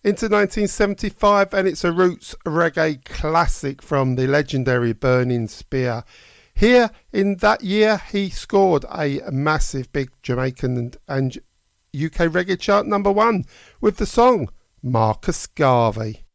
into 1975, and it's a roots reggae classic from the legendary Burning Spear. Here in that year, he scored a massive big Jamaican and UK reggae chart #1 with the song Marcus Garvey.